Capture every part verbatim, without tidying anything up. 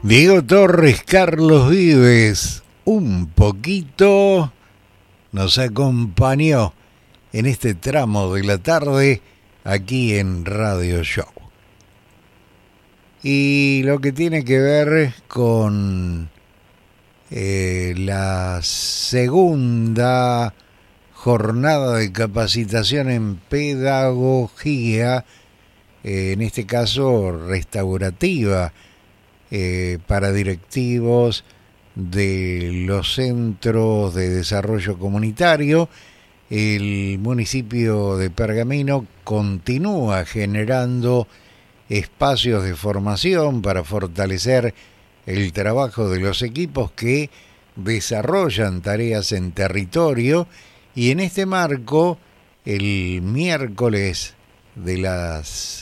Diego Torres, Carlos Vives, un poquito nos acompañó en este tramo de la tarde aquí en Radio Show. Y lo que tiene que ver con eh, la segunda jornada de capacitación en pedagogía, eh, en este caso restaurativa, eh, para directivos de los centros de desarrollo comunitario. El municipio de Pergamino continúa generando espacios de formación para fortalecer el trabajo de los equipos que desarrollan tareas en territorio, y en este marco, el miércoles de la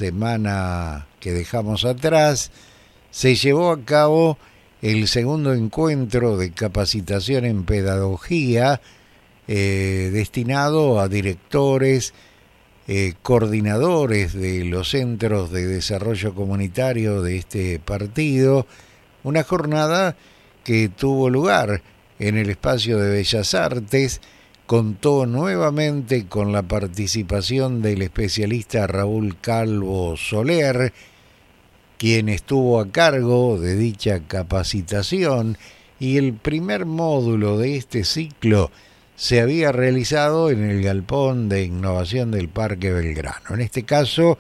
semana que dejamos atrás, se llevó a cabo el segundo encuentro de capacitación en pedagogía eh, destinado a directores, eh, coordinadores de los centros de desarrollo comunitario de este partido. Una jornada que tuvo lugar en el espacio de Bellas Artes. Contó nuevamente con la participación del especialista Raúl Calvo Soler, quien estuvo a cargo de dicha capacitación, y el primer módulo de este ciclo se había realizado en el Galpón de Innovación del Parque Belgrano. En este caso,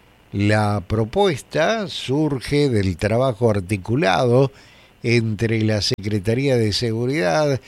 la propuesta surge del trabajo articulado entre la Secretaría de Seguridad,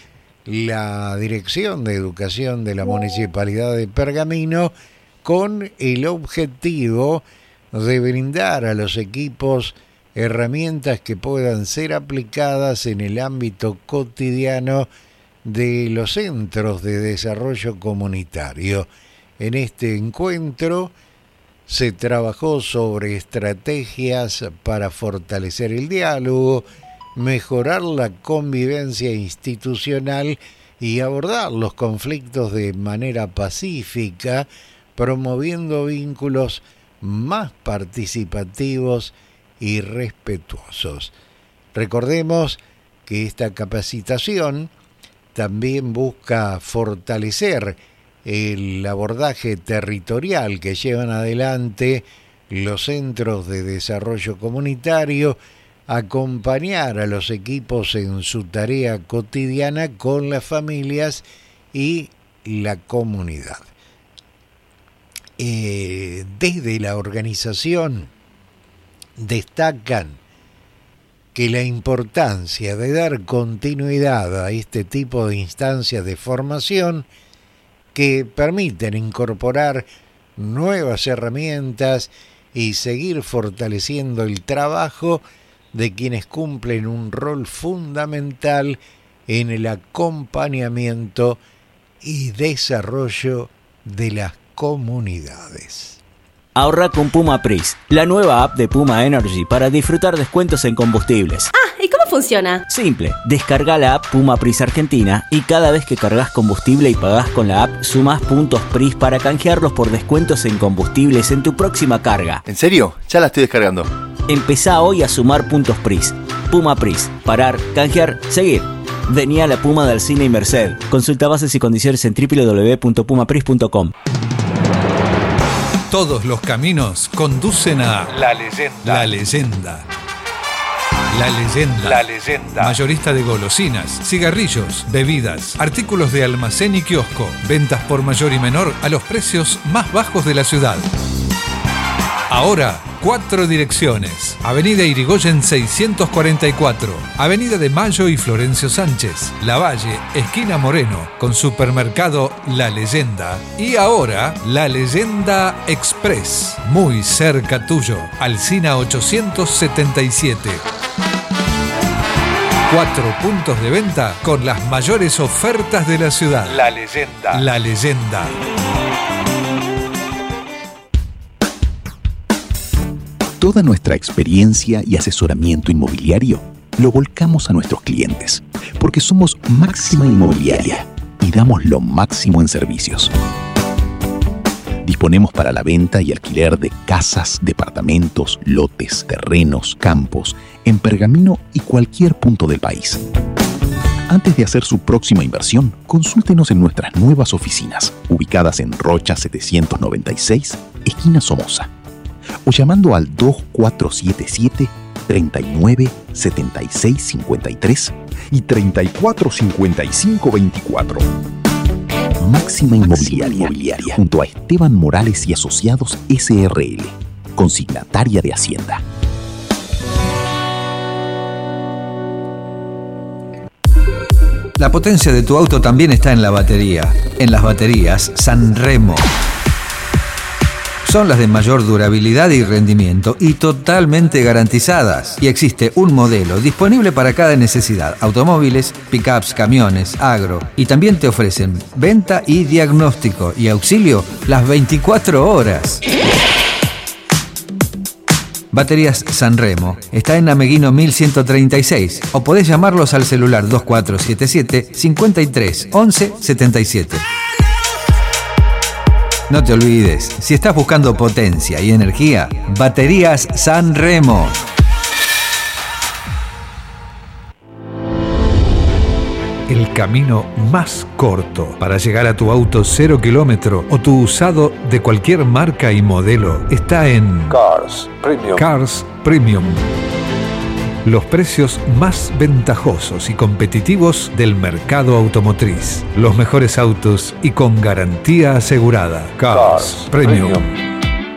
la Dirección de Educación de la Municipalidad de Pergamino, con el objetivo de brindar a los equipos herramientas que puedan ser aplicadas en el ámbito cotidiano de los centros de desarrollo comunitario. En este encuentro se trabajó sobre estrategias para fortalecer el diálogo, mejorar la convivencia institucional y abordar los conflictos de manera pacífica, promoviendo vínculos más participativos y respetuosos. Recordemos que esta capacitación también busca fortalecer el abordaje territorial que llevan adelante los centros de desarrollo comunitario, acompañar a los equipos en su tarea cotidiana con las familias y la comunidad. Eh, desde la organización destacan que la importancia de dar continuidad a este tipo de instancias de formación que permiten incorporar nuevas herramientas y seguir fortaleciendo el trabajo de quienes cumplen un rol fundamental en el acompañamiento y desarrollo de las comunidades. Ahorra con Puma Pris, la nueva app de Puma Energy para disfrutar descuentos en combustibles. Ah, ¿y cómo funciona? Simple, descarga la app Puma Pris Argentina y cada vez que cargas combustible y pagás con la app, sumás puntos Pris para canjearlos por descuentos en combustibles en tu próxima carga. ¿En serio? Ya la estoy descargando. Empezá hoy a sumar puntos Pris. Puma Pris, parar, canjear, seguir. Vení a la Puma de Alsina y Merced. Consulta bases y condiciones en doble u doble u doble u punto puma pris punto com. Todos los caminos conducen a La Leyenda. La Leyenda. La Leyenda. La Leyenda. Mayorista de golosinas, cigarrillos, bebidas, artículos de almacén y kiosco. Ventas por mayor y menor a los precios más bajos de la ciudad. Ahora, cuatro direcciones. Avenida Irigoyen seiscientos cuarenta y cuatro, Avenida de Mayo y Florencio Sánchez, Lavalle, esquina Moreno, con supermercado La Leyenda. Y ahora, La Leyenda Express, muy cerca tuyo, Alsina ochocientos setenta y siete. Cuatro puntos de venta con las mayores ofertas de la ciudad. La Leyenda. La Leyenda. Toda nuestra experiencia y asesoramiento inmobiliario lo volcamos a nuestros clientes, porque somos Máxima Inmobiliaria y damos lo máximo en servicios. Disponemos para la venta y alquiler de casas, departamentos, lotes, terrenos, campos, en Pergamino y cualquier punto del país. Antes de hacer su próxima inversión, consúltenos en nuestras nuevas oficinas, ubicadas en Rocha setecientos noventa y seis, esquina Somoza, o llamando al dos cuatro siete siete, tres nueve, siete seis cinco tres y treinta y cuatro cincuenta y cinco veinticuatro. Máxima Inmobiliaria, Inmobiliaria, junto a Esteban Morales y Asociados S R L, consignataria de Hacienda. La potencia de tu auto también está en la batería. En las baterías Sanremo. Son las de mayor durabilidad y rendimiento y totalmente garantizadas. Y existe un modelo disponible para cada necesidad. Automóviles, pickups, camiones, agro. Y también te ofrecen venta y diagnóstico y auxilio las veinticuatro horas. Baterías Sanremo. Está en Ameguino mil ciento treinta y seis. O podés llamarlos al celular dos cuatro siete siete, cinco tres, once, setenta y siete. No te olvides, si estás buscando potencia y energía, Baterías Sanremo. El camino más corto para llegar a tu auto cero kilómetro o tu usado de cualquier marca y modelo está en Cars Premium. Cars Premium. Los precios más ventajosos y competitivos del mercado automotriz. Los mejores autos y con garantía asegurada. Cars, Cars Premium. Premium.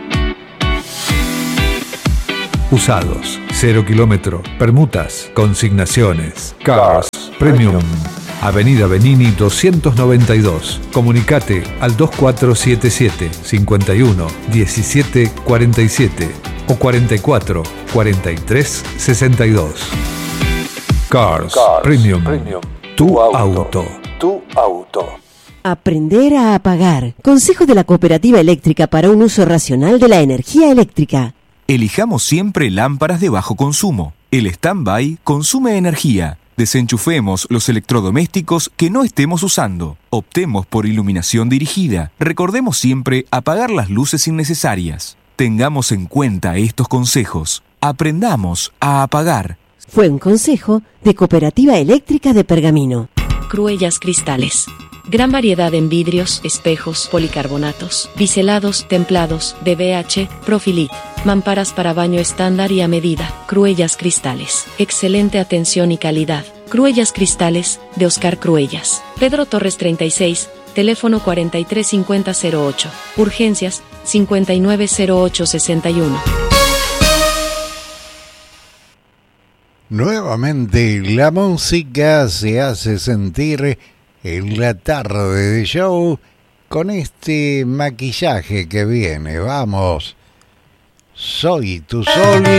Usados, cero kilómetro, permutas, consignaciones. Cars, Cars Premium. Premium. Avenida Benini doscientos noventa y dos. Comunicate al dos cuatro siete siete, cinco uno, diecisiete cuarenta y siete o cuarenta y cuatro, cuarenta y tres, sesenta y dos. Cars, Cars Premium. Premium. Tu, tu auto. auto. Tu auto. Aprender a apagar. Consejo de la Cooperativa Eléctrica para un uso racional de la energía eléctrica. Elijamos siempre lámparas de bajo consumo. El stand-by consume energía. Desenchufemos los electrodomésticos que no estemos usando. Optemos por iluminación dirigida. Recordemos siempre apagar las luces innecesarias. Tengamos en cuenta estos consejos. Aprendamos a apagar. Fue un consejo de Cooperativa Eléctrica de Pergamino. Cruellas Cristales. Gran variedad en vidrios, espejos, policarbonatos, biselados, templados, D B H, Profilit. Mamparas para baño estándar y a medida. Cruellas Cristales. Excelente atención y calidad. Cruellas Cristales, de Oscar Cruellas. Pedro Torres treinta y seis, teléfono cuarenta y tres cincuenta cero ocho. Urgencias, cincuenta y nueve cero ocho sesenta y uno. Nuevamente la música se hace sentir en la tarde de show con este maquillaje que viene. Vamos. Soy tu sol.